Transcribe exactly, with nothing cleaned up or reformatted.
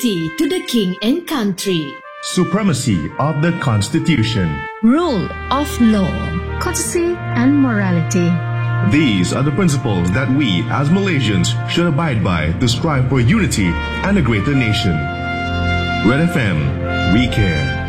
Loyalty to the King and Country. Supremacy of the Constitution. Rule of law. Courtesy and morality. These are the principles that we as Malaysians should abide by to strive for unity and a greater nation. Red F M, we care.